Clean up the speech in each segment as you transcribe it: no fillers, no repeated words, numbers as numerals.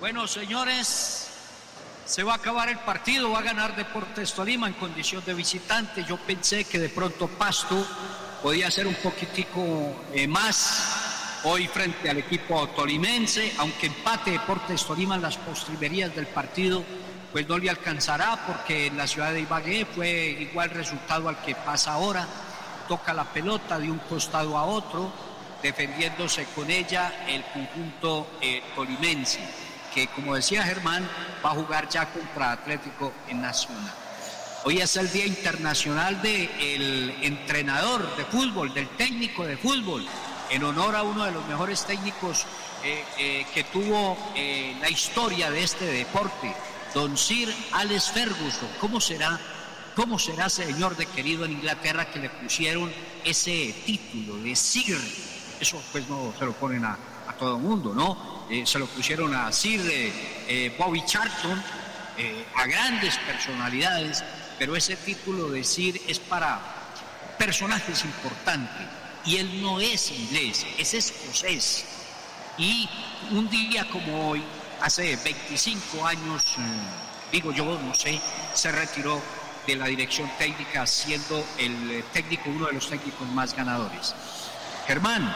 Bueno, señores, se va a acabar el partido, va a ganar Deportes Tolima en condición de visitante. Yo pensé que de pronto Pasto podía hacer un poquitico más hoy frente al equipo tolimense, aunque empate Deportes Tolima en las postrimerías del partido, pues no le alcanzará porque en la ciudad de Ibagué fue igual resultado al que pasa ahora. Toca la pelota de un costado a otro, defendiéndose con ella el conjunto tolimense, que como decía Germán, va a jugar ya contra Atlético Nacional. Hoy es el Día Internacional del entrenador de fútbol, del técnico de fútbol, en honor a uno de los mejores técnicos que tuvo la historia de este deporte, don Sir Alex Ferguson. ¿Cómo será, señor de querido, en Inglaterra que le pusieron ese título de Sir? Eso pues no se lo ponen a todo el mundo, ¿no? Se lo pusieron a Sir Bobby Charlton, a grandes personalidades, pero ese título de Sir es para personajes importantes, y él no es inglés, es escocés. Y un día como hoy, hace 25 años, digo yo, no sé, se retiró de la dirección técnica, siendo el técnico, uno de los técnicos más ganadores. Germán,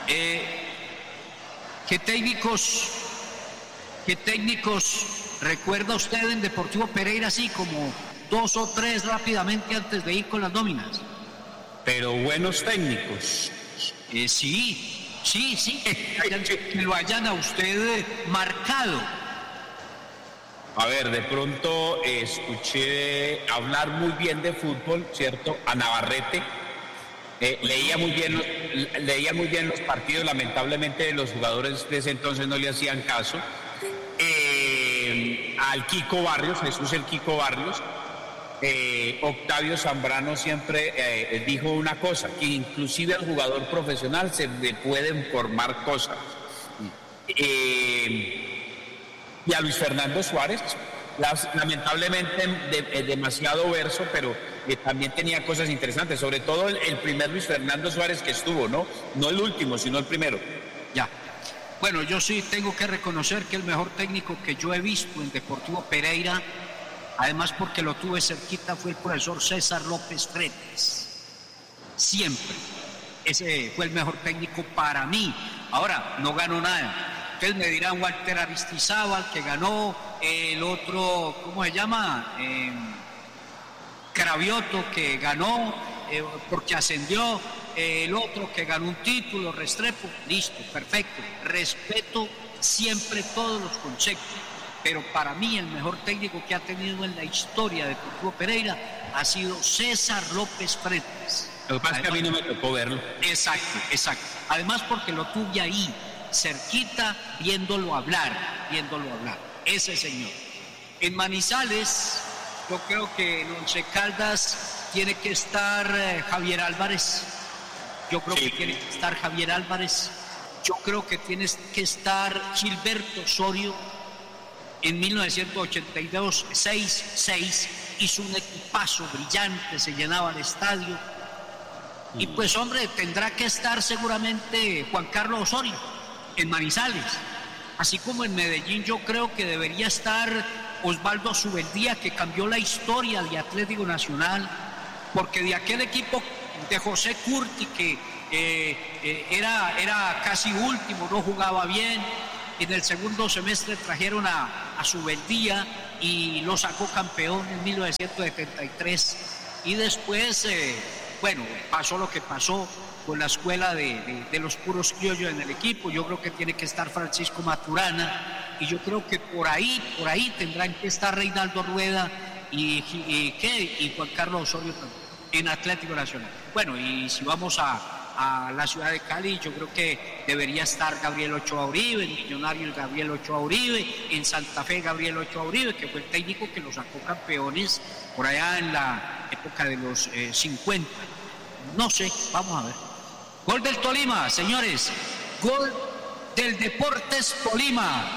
¿qué técnicos recuerda usted en Deportivo Pereira, así como 2 o 3 rápidamente antes de ir con las nóminas? Pero buenos técnicos. Sí, que lo hayan a usted marcado. A ver, de pronto escuché hablar muy bien de fútbol, ¿cierto? A Navarrete. Leía muy bien los partidos, lamentablemente los jugadores de ese entonces no le hacían caso. Al Kiko Barrios, Jesús el Kiko Barrios. Octavio Zambrano siempre dijo una cosa, que inclusive al jugador profesional se le pueden formar cosas. Y a Luis Fernando Suárez, lamentablemente demasiado verso, pero también tenía cosas interesantes, sobre todo el primer Luis Fernando Suárez que estuvo, no el último, sino el primero. Ya. Bueno, yo sí tengo que reconocer que el mejor técnico que yo he visto en Deportivo Pereira, además porque lo tuve cerquita, fue el profesor César López Fretes. Siempre. Ese fue el mejor técnico para mí. Ahora, no ganó nada. Ustedes me dirán Walter Aristizábal, que ganó, el otro, ¿cómo se llama? Cravioto, que ganó porque ascendió, el otro que ganó un título, Restrepo. Listo, perfecto. Respeto siempre todos los conceptos, pero para mí el mejor técnico que ha tenido en la historia de Deportivo Pereira ha sido César López Fretes. Lo que pasa es que a mí no me tocó verlo. Exacto. Además porque lo tuve ahí, cerquita, viéndolo hablar. Ese señor. En Manizales, yo creo que en Once Caldas tiene que estar Javier Álvarez. Yo creo que tiene que estar Javier Álvarez. Yo creo que tiene que estar Gilberto Osorio. En 1982, 6 hizo un equipazo brillante, se llenaba el estadio. Y pues, hombre, tendrá que estar seguramente Juan Carlos Osorio en Manizales. Así como en Medellín, yo creo que debería estar Osvaldo Subeldía, que cambió la historia de Atlético Nacional, porque de aquel equipo de José Curti, que era casi último, no jugaba bien, en el segundo semestre trajeron a Subeldía y lo sacó campeón en 1973. Y después, pasó lo que pasó con la escuela de los puros criollos en el equipo. Yo creo que tiene que estar Francisco Maturana, y yo creo que por ahí tendrán que estar Reinaldo Rueda y Juan Carlos Osorio en Atlético Nacional. Bueno, y si vamos a la ciudad de Cali, yo creo que debería estar Gabriel Ochoa Uribe, en Millonarios Gabriel Ochoa Uribe, en Santa Fe Gabriel Ochoa Uribe, que fue el técnico que lo sacó campeones por allá en la época de los 50. No sé, vamos a ver. Gol del Tolima, señores. Gol del Deportes Tolima.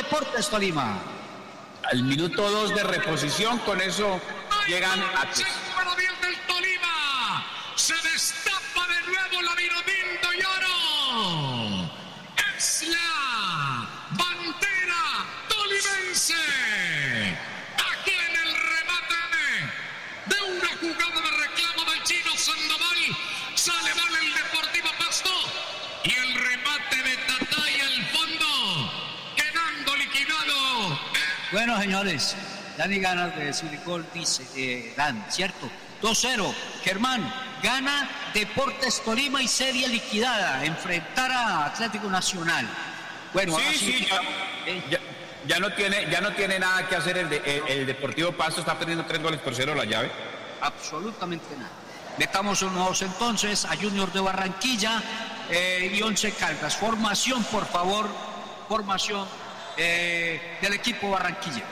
Al minuto 2 de reposición, con eso llegan a 3. Del Tolima. Se destapa de nuevo la Vinotinto y Oro. Es la bandera Bueno, señores, ya ni ganas de decir gol, dice Dan, ¿cierto? 2-0. Germán, gana Deportes Tolima y serie liquidada. Enfrentar a Atlético Nacional. Bueno, sí, ya no tiene nada que hacer el Deportivo Pasto, está perdiendo 3-0 la llave. Absolutamente nada. Metámonos entonces a Junior de Barranquilla y Once Caldas. Formación, por favor, formación del equipo Barranquilla.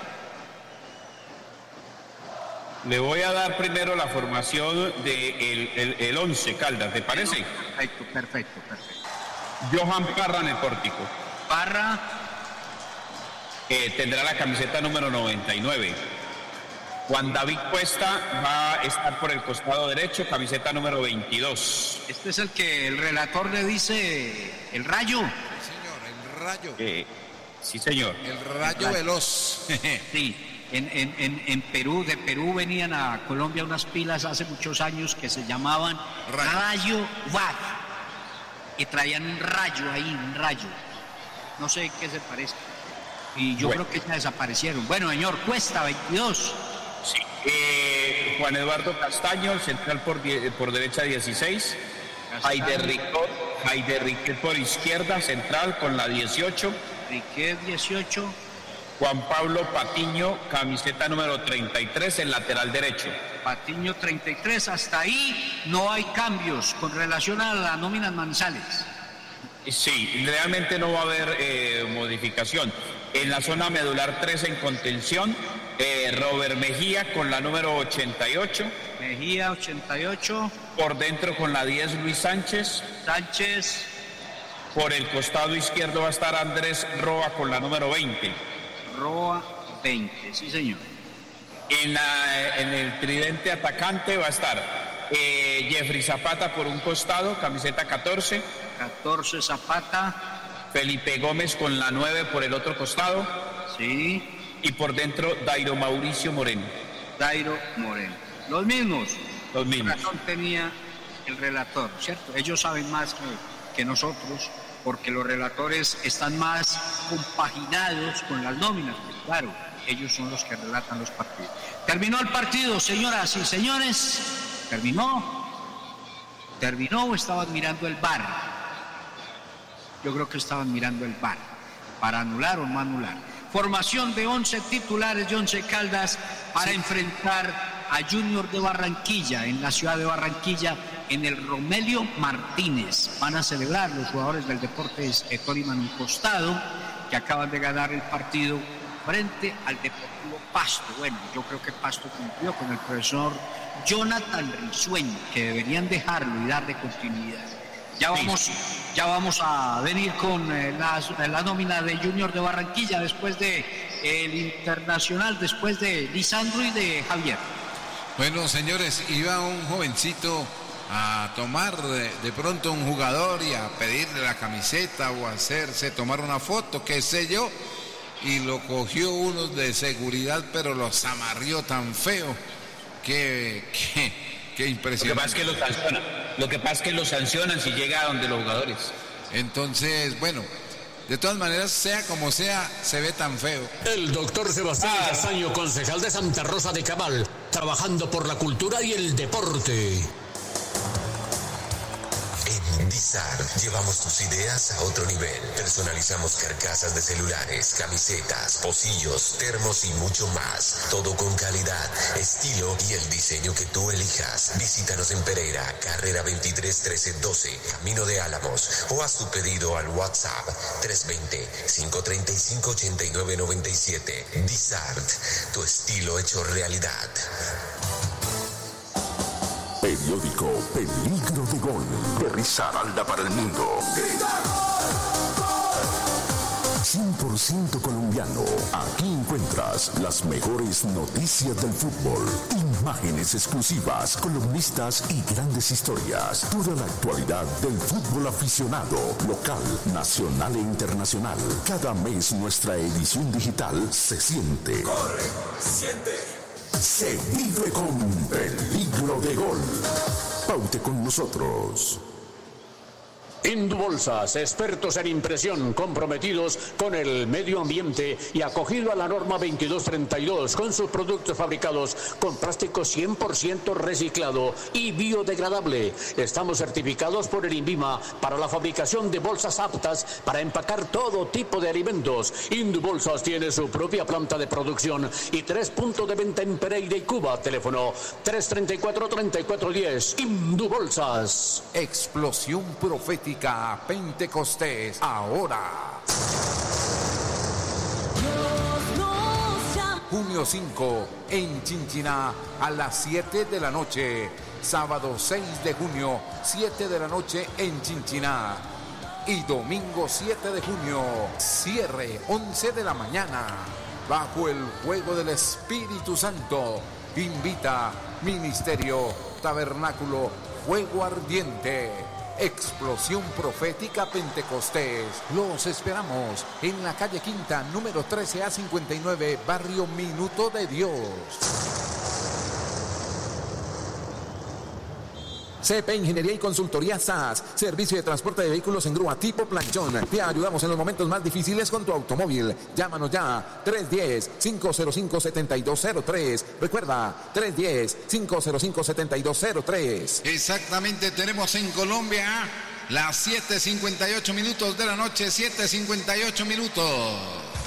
Le voy a dar primero la formación del Once Caldas, ¿te parece? Perfecto. Johan Parra en el pórtico. Parra. Tendrá la camiseta número 99. Juan David Cuesta va a estar por el costado derecho, camiseta número 22. Este es el que el relator le dice el Rayo. Sí, señor, el Rayo. Sí, señor. El Rayo veloz. Sí, en Perú, de Perú venían a Colombia unas pilas hace muchos años que se llamaban Rayo WAG. Y traían un rayo ahí, un rayo. No sé en qué se parece. Y yo creo que ya desaparecieron. Bueno, señor, Cuesta, 22. Sí. Juan Eduardo Castaño, el central por derecha, 16. Haider Riquet por izquierda, central con la 18. Riquet, 18. Juan Pablo Patiño, camiseta número 33, el lateral derecho. Patiño, 33. Hasta ahí no hay cambios con relación a la nómina Manizales. Sí, realmente no va a haber modificación. En la zona medular 3 en contención, Robert Mejía con la número 88. Mejía, 88. Por dentro con la 10, Luis Sánchez. Sánchez. Por el costado izquierdo va a estar Andrés Roa con la número 20. Roa, 20, sí señor. En el tridente atacante va a estar Jeffrey Zapata por un costado, camiseta 14. 14 Zapata. Felipe Gómez con la 9 por el otro costado. Sí. Y por dentro Dairo Mauricio Moreno. Dairo Moreno. Los mismos. Los mismos. Razón tenía el relator, ¿cierto? Ellos saben más que nosotros, porque los relatores están más compaginados con las nóminas. Pues claro, ellos son los que relatan los partidos. Terminó el partido, señoras y señores. ¿Terminó o estaban mirando el VAR? Yo creo que estaban mirando el VAR para anular o no anular. Formación de 11 titulares de Once Caldas para enfrentar a Junior de Barranquilla en la ciudad de Barranquilla en el Romelio Martínez. Van a celebrar los jugadores del Deportes Tolima en un costado que acaban de ganar el partido frente al Deportivo Pasto. Bueno, yo creo que Pasto cumplió con el profesor Jonathan Risueño, que deberían dejarlo y darle continuidad. Ya vamos a venir con la nómina de Junior de Barranquilla después de el Internacional, después de Lisandro y de Javier. Bueno, señores, iba un jovencito a tomar de pronto un jugador y a pedirle la camiseta o tomar una foto, qué sé yo, y lo cogió uno de seguridad, pero los amarrió tan feo que impresionante. Lo que pasa es que lo sancionan si llega a donde los jugadores. Entonces, bueno, de todas maneras, sea como sea, se ve tan feo. El doctor Sebastián Castaño, concejal de Santa Rosa de Cabal, trabajando por la cultura y el deporte. En Dizar llevamos tus ideas a otro nivel. Personalizamos carcasas de celulares, camisetas, pocillos, termos y mucho más. Todo con calidad, estilo y el diseño que tú elijas. Visítanos en Pereira, carrera 23 1312, Camino de Álamos, o haz tu pedido al WhatsApp 320-535-8997. Dizart, tu estilo hecho realidad. Periódico Peligro de Gol, de Risaralda para el mundo. 100% colombiano. Aquí encuentras las mejores noticias del fútbol, imágenes exclusivas, columnistas y grandes historias. Toda la actualidad del fútbol aficionado, local, nacional e internacional. Cada mes nuestra edición digital se siente. Corre, siente. Se vive con Peligro de Gol. Paute con nosotros. Indubolsas, expertos en impresión, comprometidos con el medio ambiente y acogido a la norma 2232 con sus productos fabricados con plástico 100% reciclado y biodegradable. Estamos certificados por el INVIMA para la fabricación de bolsas aptas para empacar todo tipo de alimentos. Indubolsas tiene su propia planta de producción y 3 puntos de venta en Pereira y Cuba. Teléfono 334-3410. Indubolsas. Explosión profética Pentecostés, ahora. Junio 5, en Chinchiná, a las 7 de la noche. Sábado 6 de junio, 7 de la noche en Chinchiná. Y domingo 7 de junio, cierre 11 de la mañana. Bajo el fuego del Espíritu Santo, invita Ministerio Tabernáculo Fuego Ardiente. Explosión Profética Pentecostés. Los esperamos en la calle Quinta, número 13A59, barrio Minuto de Dios. CP Ingeniería y Consultoría SAS, servicio de transporte de vehículos en grúa tipo planchón. Te ayudamos en los momentos más difíciles con tu automóvil. Llámanos ya, 310-505-7203. Recuerda, 310-505-7203. Exactamente, tenemos en Colombia las 7:58 minutos de la noche, 7:58 minutos.